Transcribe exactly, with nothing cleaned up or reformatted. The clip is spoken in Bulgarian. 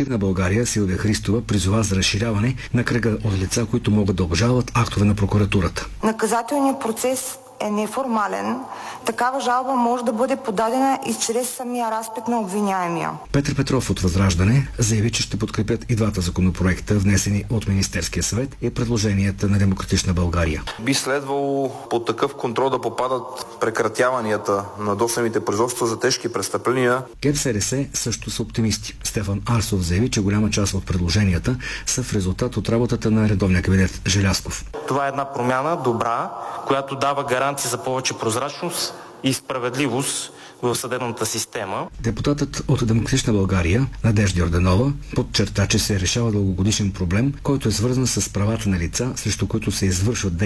Прогресивна България Силвия Христова призова за разширяване на кръга от лица, които могат да обжалват актове на прокуратурата. Наказателният процес е неформален. Такава жалба може да бъде подадена и чрез самия разпит на обвиняемия. Петър Петров от Възраждане заяви, че ще подкрепят и двата законопроекта, внесени от Министерския съвет и предложенията на Демократична България. Би следвало под такъв контрол да попадат прекратяванията на досъдебните производства за тежки престъпления. ГЕР-СДС също са оптимисти. Стефан Арсов заяви, че голяма част от предложенията са в резултат от работата на редовния кабинет Желязков. Това е една промяна добра, която дава гаранция за повече прозрачност и справедливост в съдебната система. Депутатът от Демократична България Надежда Йорданова подчерта, че се решава дългогодишен проблем, който е свързан с правата на лица, срещу които се извършват